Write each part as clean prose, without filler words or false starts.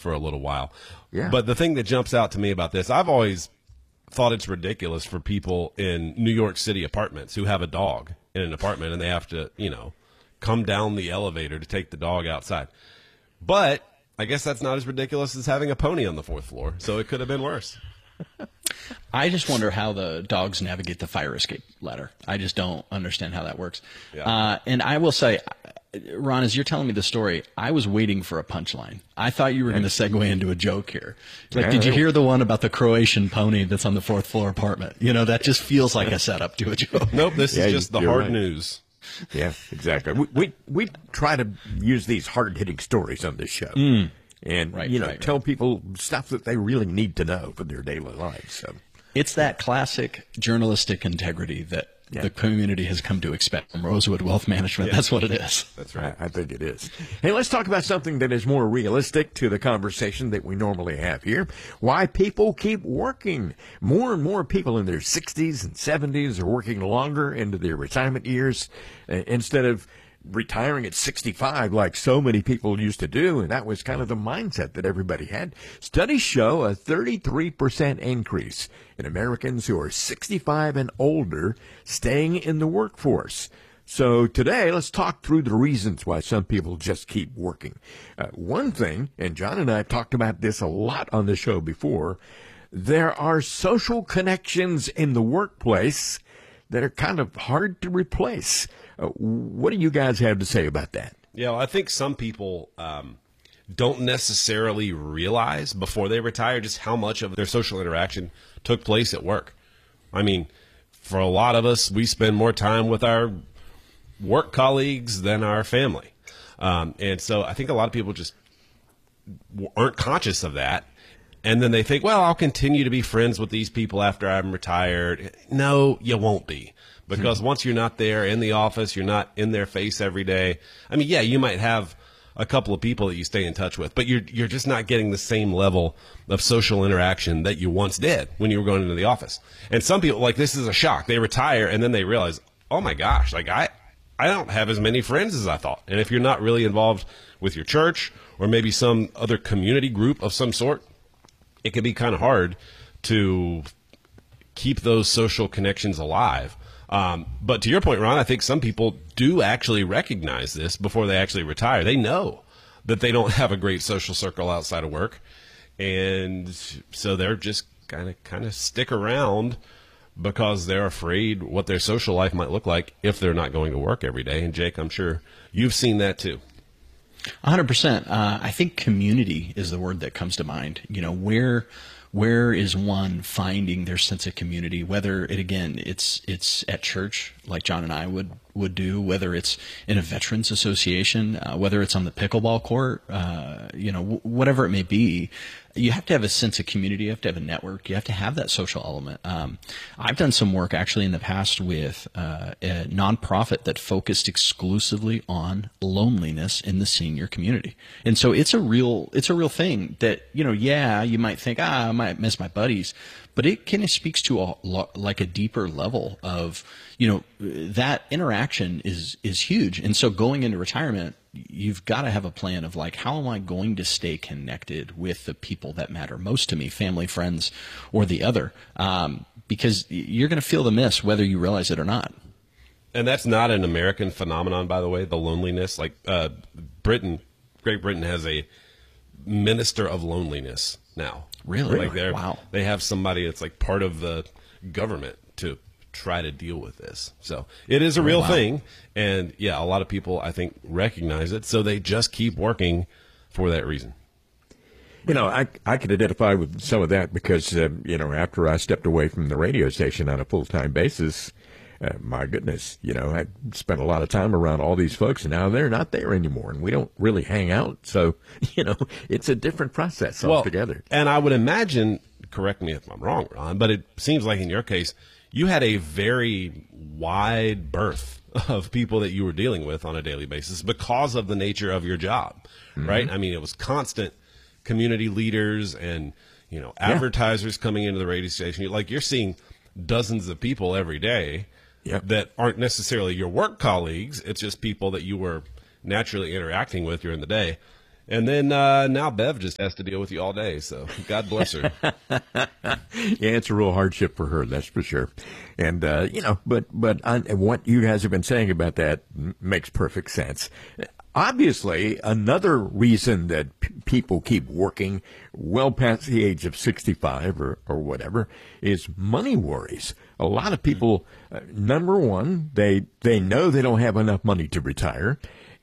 for a little while. Yeah. But the thing that jumps out to me about this, I've always thought it's ridiculous for people in New York City apartments who have a dog in an apartment and they have to, come down the elevator to take the dog outside. But I guess that's not as ridiculous as having a pony on the fourth floor, so it could have been worse. I just wonder how the dogs navigate the fire escape ladder. I just don't understand how that works. Yeah. And I will say, Ron, as you're telling me the story, I was waiting for a punchline. I thought you were going to segue into a joke here. Like, did you hear the one about the Croatian pony that's on the fourth floor apartment? That just feels like a setup to a joke. Nope, this is just the you're hard right. news. Yeah, exactly. We try to use these hard-hitting stories on this show. And, Right. tell people stuff that they really need to know for their daily lives. So. It's that classic journalistic integrity that the community has come to expect from Rosewood Wealth Management. That's what it is. That's right. I think it is. Hey, let's talk about something that is more realistic to the conversation that we normally have here. Why people keep working. More and more people in their 60s and 70s are working longer into their retirement years instead of retiring at 65 like so many people used to do, and that was kind of the mindset that everybody had. Studies show a 33% increase in Americans who are 65 and older staying in the workforce. So today, let's talk through the reasons why some people just keep working. One thing, and John and I have talked about this a lot on the show before, there are social connections in the workplace that are kind of hard to replace. What do you guys have to say about that? Yeah, well, I think some people don't necessarily realize before they retire just how much of their social interaction took place at work. I mean, for a lot of us, we spend more time with our work colleagues than our family. And so I think a lot of people just aren't conscious of that. And then they think, well, I'll continue to be friends with these people after I'm retired. No, you won't be. Because once you're not there in the office, you're not in their face every day. I mean, yeah, you might have a couple of people that you stay in touch with, but you're just not getting the same level of social interaction that you once did when you were going into the office. And some people, like, this is a shock. They retire and then they realize, oh my gosh, like I don't have as many friends as I thought. And if you're not really involved with your church or maybe some other community group of some sort, it can be kind of hard to keep those social connections alive. But to your point, Ron, I think some people do actually recognize this before they actually retire. They know that they don't have a great social circle outside of work. And so they're just kind of stick around because they're afraid what their social life might look like if they're not going to work every day. And Jake, I'm sure you've seen that too. 100%. I think community is the word that comes to mind. Where is one finding their sense of community? Whether it's at church, like John and I would do, whether it's in a veterans association, whether it's on the pickleball court, whatever it may be. You have to have a sense of community. You have to have a network. You have to have that social element. I've done some work actually in the past with a nonprofit that focused exclusively on loneliness in the senior community. And so it's a real thing that, you might think, I might miss my buddies, but it kind of speaks to like a deeper level of, that interaction is huge. And so going into retirement, you've got to have a plan of like, how am I going to stay connected with the people that matter most to me, family, friends, or the other? Because you're going to feel the miss whether you realize it or not. And that's not an American phenomenon, by the way, the loneliness. Like Great Britain has a minister of loneliness now. Really? Like wow. They have somebody that's like part of the government to try to deal with this. So it is a real thing. And yeah, a lot of people, I think, recognize it. So they just keep working for that reason. I could identify with some of that because, after I stepped away from the radio station on a full-time basis, my goodness, I spent a lot of time around all these folks, and now they're not there anymore, and we don't really hang out. So, it's a different process altogether. And I would imagine, correct me if I'm wrong, Ron, but it seems like in your case, you had a very wide berth of people that you were dealing with on a daily basis because of the nature of your job, right? I mean, it was constant community leaders and, advertisers coming into the radio station. You're seeing dozens of people every day that aren't necessarily your work colleagues. It's just people that you were naturally interacting with during the day. And then now Bev just has to deal with you all day. So God bless her. Yeah, it's a real hardship for her, that's for sure. And, but what you guys have been saying about that makes perfect sense. Obviously, another reason that people keep working well past the age of 65 or whatever is money worries. A lot of people, number one, they know they don't have enough money to retire,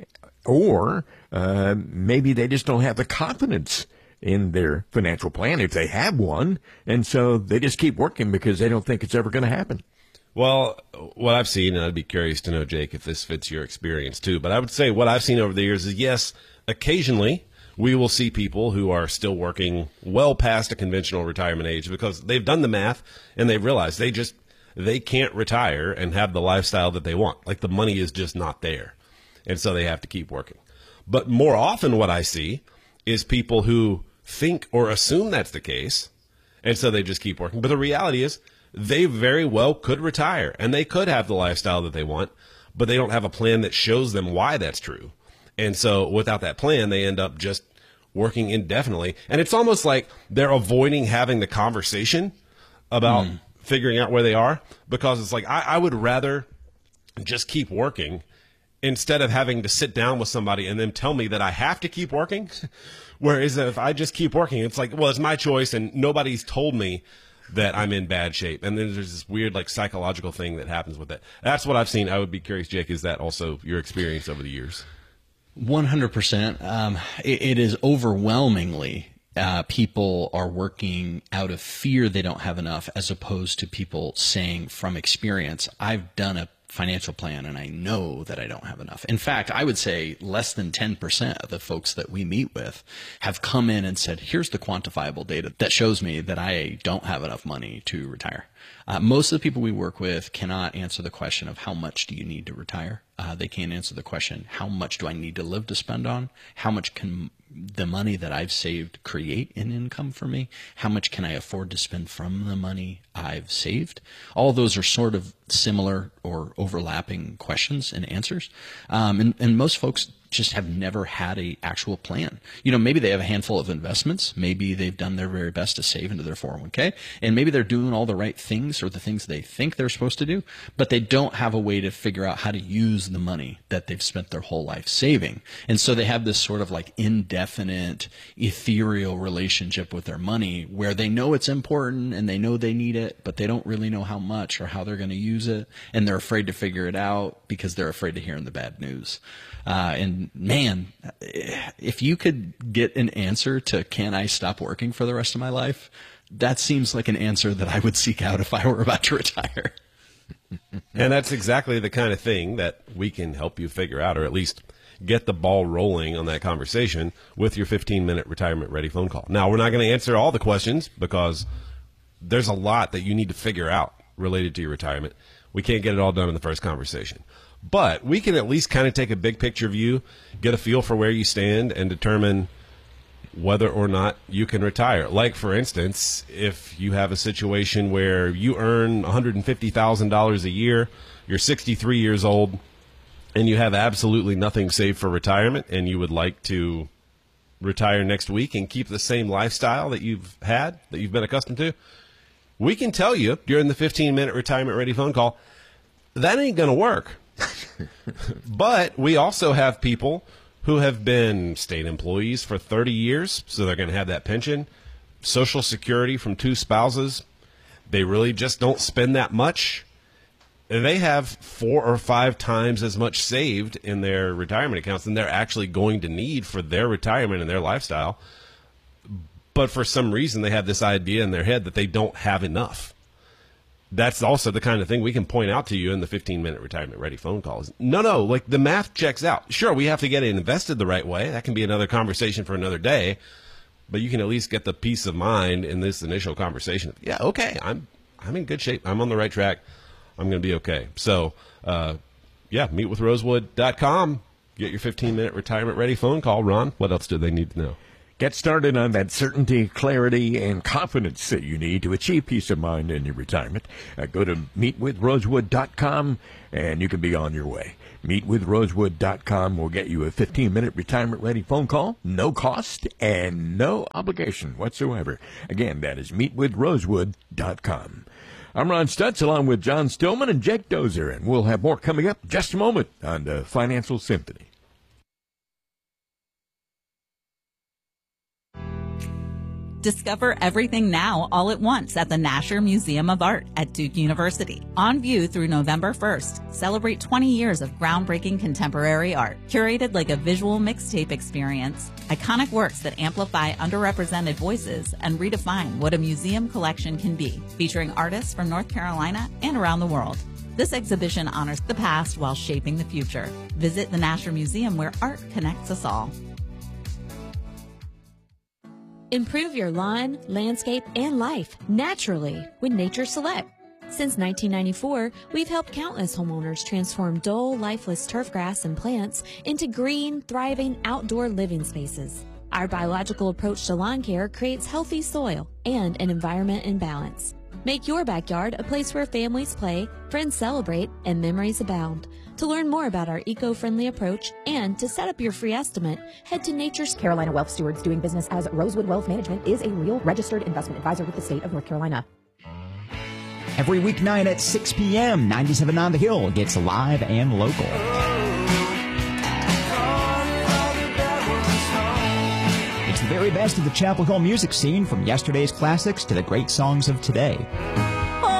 or maybe they just don't have the confidence in their financial plan if they have one, and so they just keep working because they don't think it's ever going to happen. Well, what I've seen, and I'd be curious to know, Jake, if this fits your experience too, but I would say what I've seen over the years is, yes, occasionally we will see people who are still working well past a conventional retirement age because they've done the math and they've realized they can't retire and have the lifestyle that they want. Like the money is just not there. And so they have to keep working. But more often what I see is people who think or assume that's the case, and so they just keep working. But the reality is they very well could retire, and they could have the lifestyle that they want, but they don't have a plan that shows them why that's true. And so without that plan, they end up just working indefinitely. And it's almost like they're avoiding having the conversation about figuring out where they are, because it's like, I would rather just keep working instead of having to sit down with somebody and then tell me that I have to keep working. Whereas if I just keep working, it's like, well, it's my choice and nobody's told me that I'm in bad shape. And then there's this weird like psychological thing that happens with it. That's what I've seen. I would be curious, Jake, is that also your experience over the years? 100%. It is overwhelmingly people are working out of fear they don't have enough, as opposed to people saying from experience, I've done a financial plan and I know that I don't have enough. In fact, I would say less than 10% of the folks that we meet with have come in and said, here's the quantifiable data that shows me that I don't have enough money to retire. Most of the people we work with cannot answer the question of how much do you need to retire. They can't answer the question, how much do I need to live to spend on? How much can the money that I've saved create an income for me? How much can I afford to spend from the money I've saved? All those are sort of similar or overlapping questions and answers. And most folks just have never had a actual plan. You know, maybe they have a handful of investments. Maybe they've done their very best to save into their 401k. And maybe they're doing all the right things or the things they think they're supposed to do, but they don't have a way to figure out how to use the money that they've spent their whole life saving. And so they have this sort of like indefinite, ethereal relationship with their money where they know it's important and they know they need it, but they don't really know how much or how they're going to use it. And they're afraid to figure it out because they're afraid of hearing the bad news. And man, if you could get an answer to, can I stop working for the rest of my life? That seems like an answer that I would seek out if I were about to retire. And that's exactly the kind of thing that we can help you figure out, or at least get the ball rolling on that conversation with your 15-minute retirement ready phone call. Now, we're not going to answer all the questions because there's a lot that you need to figure out related to your retirement. We can't get it all done in the first conversation. But we can at least kind of take a big picture view, get a feel for where you stand, and determine whether or not you can retire. Like, for instance, if you have a situation where you earn $150,000 a year, you're 63 years old, and you have absolutely nothing saved for retirement, and you would like to retire next week and keep the same lifestyle that you've had, that you've been accustomed to, we can tell you during the 15-minute retirement ready phone call, that ain't going to work. But we also have people who have been state employees for 30 years, so they're going to have that pension, Social Security from 2 spouses. They really just don't spend that much. They have 4 or 5 times as much saved in their retirement accounts than they're actually going to need for their retirement and their lifestyle. But for some reason, they have this idea in their head that they don't have enough. That's also the kind of thing we can point out to you in the 15-minute retirement ready phone calls. No, like the math checks out. Sure, we have to get it invested the right way. That can be another conversation for another day. But you can at least get the peace of mind in this initial conversation. Yeah, okay, I'm in good shape. I'm on the right track. I'm going to be okay. So, meetwithrosewood.com. Get your 15-minute retirement ready phone call. Ron, what else do they need to know? Get started on that certainty, clarity, and confidence that you need to achieve peace of mind in your retirement. Go to meetwithrosewood.com and you can be on your way. Meetwithrosewood.com will get you a 15-minute retirement-ready phone call, no cost and no obligation whatsoever. Again, that is meetwithrosewood.com. I'm Ron Stutz along with John Stillman and Jake Dozer, and we'll have more coming up in just a moment on the Financial Symphony. Discover everything now all at once at the Nasher Museum of Art at Duke University. On view through November 1st, celebrate 20 years of groundbreaking contemporary art. Curated like a visual mixtape experience, iconic works that amplify underrepresented voices and redefine what a museum collection can be, featuring artists from North Carolina and around the world. This exhibition honors the past while shaping the future. Visit the Nasher Museum where art connects us all. Improve your lawn, landscape, and life naturally with Nature Select. Since 1994, we've helped countless homeowners transform dull, lifeless turf grass and plants into green, thriving outdoor living spaces. Our biological approach to lawn care creates healthy soil and an environment in balance. Make your backyard a place where families play, friends celebrate, and memories abound. To learn more about our eco-friendly approach and to set up your free estimate, head to Nature's Carolina Wealth Stewards, doing business as Rosewood Wealth Management, is a real registered investment advisor with the state of North Carolina. Every weeknight at 6 p.m., 97 on the Hill gets live and local. It's the very best of the Chapel Hill music scene, from yesterday's classics to the great songs of today.